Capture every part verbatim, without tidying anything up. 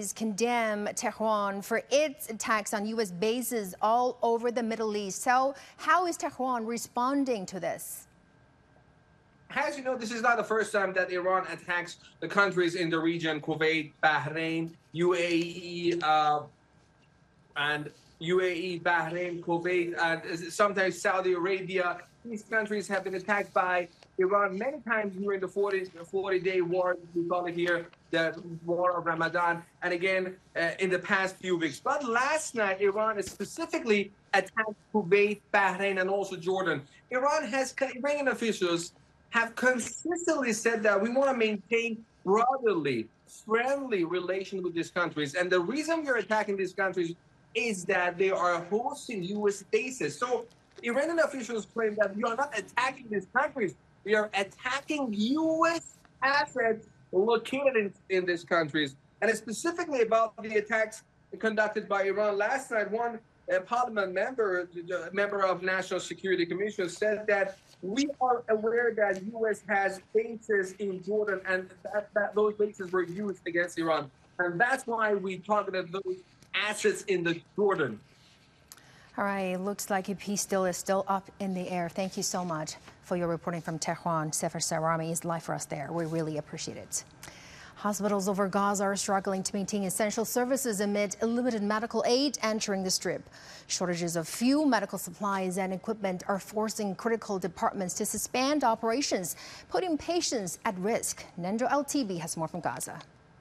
countries condemn Tehran for its attacks on U S bases all over the Middle East. So how is Tehran responding to this? As you know, this is not the first time that Iran attacks the countries in the region: Kuwait, Bahrain, U A E, uh, and U A E, Bahrain, Kuwait, and sometimes Saudi Arabia. These countries have been attacked by Iran many times during the forty-day war, we call it here, the war of Ramadan, and again uh, in the past few weeks. But last night, Iran specifically attacked Kuwait, Bahrain, and also Jordan. Iran has, Iranian officials have consistently said that we want to maintain brotherly, friendly relations with these countries. And the reason we're attacking these countries is that they are hosting U S bases. So Iranian officials claim that we are not attacking these countries. We are attacking U S assets located in, in these countries. And specifically about the attacks conducted by Iran last night, one uh, parliament member, uh, member of National Security Commission, said that we are aware that U S has bases in Jordan, and that, that those bases were used against Iran. And that's why we targeted those assets in the Jordan. All right, looks like a peace deal is still up in the air. Thank you so much for your reporting from Tehran. Sefer Sarami is live for us there. We really appreciate it. Hospitals over Gaza are struggling to maintain essential services amid limited medical aid entering the Strip. Shortages of fuel, medical supplies, and equipment are forcing critical departments to suspend operations, putting patients at risk. Nendo L T B has more from Gaza.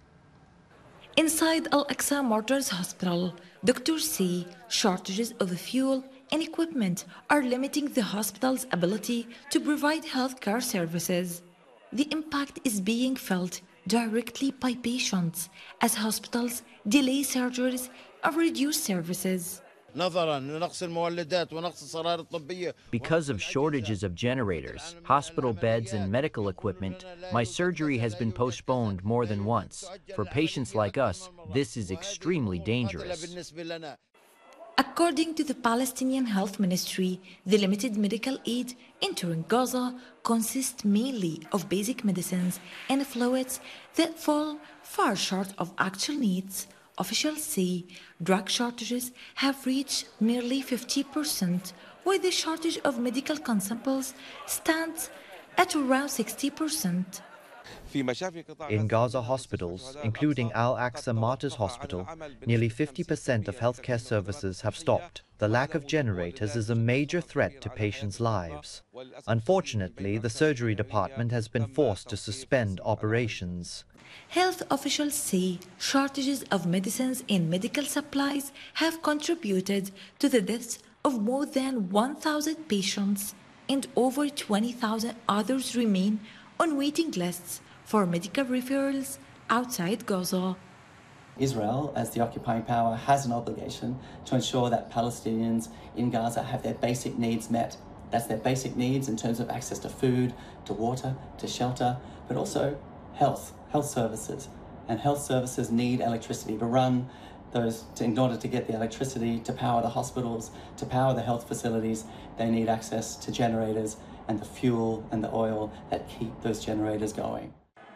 Inside Al-Aqsa Martyrs Hospital, doctors say shortages of fuel and equipment are limiting the hospital's ability to provide healthcare services. The impact is being felt directly by patients as hospitals delay surgeries or reduce services. Because of shortages of generators, hospital beds, and medical equipment, my surgery has been postponed more than once. For patients like us, this is extremely dangerous. According to the Palestinian Health Ministry, the limited medical aid entering Gaza consists mainly of basic medicines and fluids that fall far short of actual needs. Officials say drug shortages have reached nearly fifty percent, while the shortage of medical consumables stands at around sixty percent. In Gaza hospitals, including Al-Aqsa Martyrs Hospital, nearly fifty percent of healthcare services have stopped. The lack of generators is a major threat to patients' lives. Unfortunately, the surgery department has been forced to suspend operations. Health officials say shortages of medicines and medical supplies have contributed to the deaths of more than one thousand patients, and over twenty thousand others remain on waiting lists for medical referrals outside Gaza. Israel, as the occupying power, has an obligation to ensure that Palestinians in Gaza have their basic needs met. That's their basic needs in terms of access to food, to water, to shelter, but also health, health services. And health services need electricity to run those, to, in order to get the electricity to power the hospitals, to power the health facilities, they need access to generators and the fuel and the oil that keep those generators going.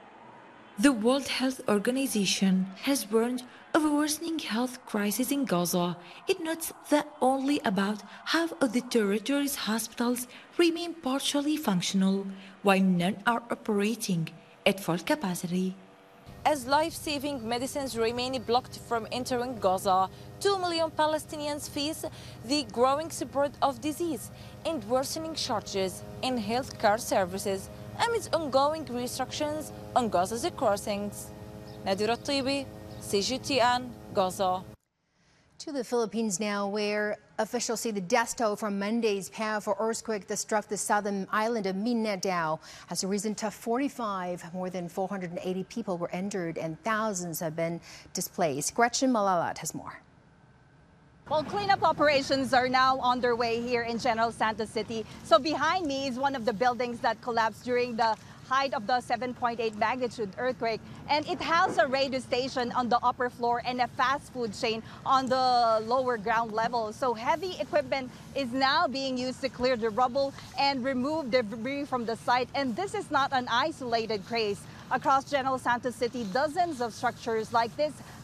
The World Health Organization has warned of a worsening health crisis in Gaza. It notes that only about half of the territory's hospitals remain partially functional, while none are operating at full capacity. As life-saving medicines remain blocked from entering Gaza, two million Palestinians face the growing spread of disease and worsening shortages in healthcare services amid ongoing restrictions on Gaza's crossings. Nadira Tibi, C G T N, Gaza. To the Philippines now, where officials say the death toll from Monday's powerful earthquake that struck the southern island of Mindanao has risen to forty-five. More than four hundred eighty people were injured and thousands have been displaced. Gretchen Malalat has more. Well, cleanup operations are now underway here in General Santos City. So behind me is one of the buildings that collapsed during the height of the seven point eight magnitude earthquake, and it has a radio station on the upper floor and a fast food chain on the lower ground level. So heavy equipment is now being used to clear the rubble and remove debris from the site. And this is not an isolated case. Across General Santos City, dozens of structures like this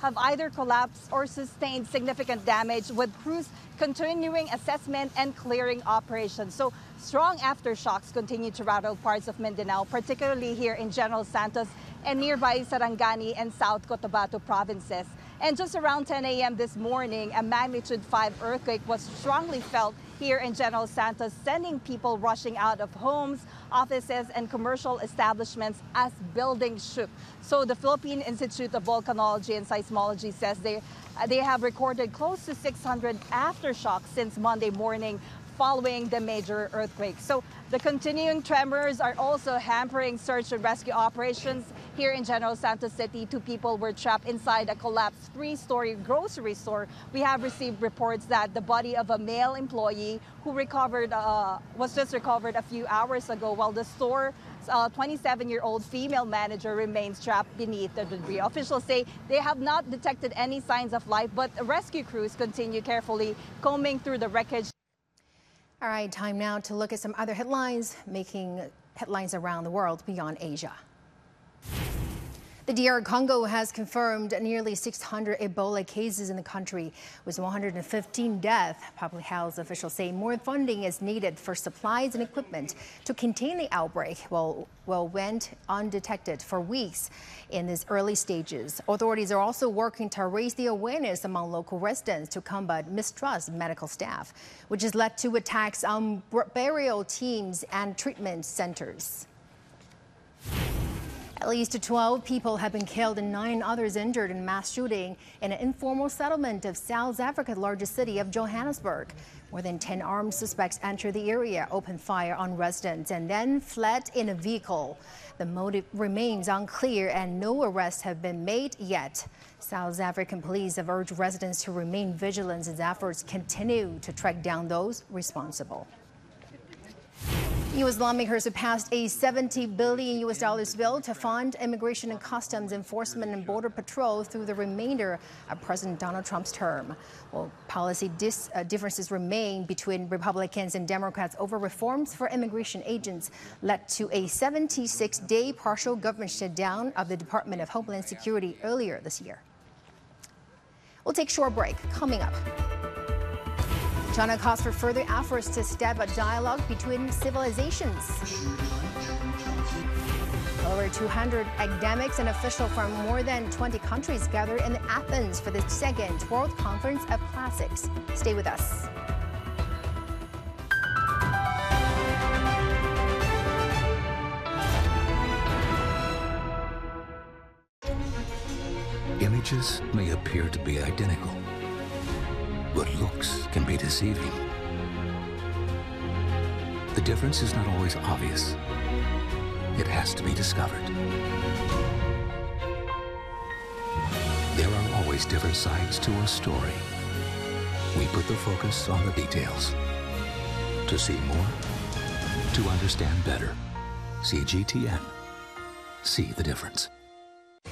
have either collapsed or sustained significant damage, with crews continuing assessment and clearing operations. So strong aftershocks continue to rattle parts of Mindanao, particularly here in General Santos and nearby Sarangani and South Cotabato provinces. And just around ten a m this morning, a magnitude five earthquake was strongly felt here in General Santos, sending people rushing out of homes, offices, and commercial establishments as buildings shook. So the Philippine Institute of Volcanology and Seismology says they, they have recorded close to six hundred aftershocks since Monday morning following the major earthquake. So the continuing tremors are also hampering search and rescue operations here in General Santos City. Two people were trapped inside a collapsed three-story grocery store. We have received reports that the body of a male employee who recovered uh, was just recovered a few hours ago, while the store's twenty-seven-year-old female manager remains trapped beneath the debris. Officials say they have not detected any signs of life, but rescue crews continue carefully combing through the wreckage. All right, time now to look at some other headlines making headlines around the world beyond Asia. The D R Congo has confirmed nearly six hundred Ebola cases in the country, with one hundred fifteen deaths. Public health officials say more funding is needed for supplies and equipment to contain the outbreak, while well, went undetected for weeks in these early stages. Authorities are also working to raise the awareness among local residents to combat mistrust of medical staff, which has led to attacks on burial teams and treatment centers. At least twelve people have been killed and nine others injured in a mass shooting in an informal settlement of South Africa's largest city of Johannesburg. More than ten armed suspects entered the area, opened fire on residents, and then fled in a vehicle. The motive remains unclear and no arrests have been made yet. South African police have urged residents to remain vigilant as efforts continue to track down those responsible. U S lawmakers have passed a seventy billion U S dollars bill to fund Immigration and Customs Enforcement and Border Patrol through the remainder of President Donald Trump's term. Well, policy dis, uh, differences remain between Republicans and Democrats over reforms for immigration agents led to a seventy-six day partial government shutdown of the Department of Homeland Security earlier this year. We'll take a short break. Coming up, China calls for further efforts to step a dialogue between civilizations. Over two hundred academics and officials from more than twenty countries gather in Athens for the second World Conference of Classics. Stay with us. Images may appear to be identical, but looks can be deceiving. The difference is not always obvious. It has to be discovered. There are always different sides to a story. We put the focus on the details. To see more, to understand better. C G T N. See the difference.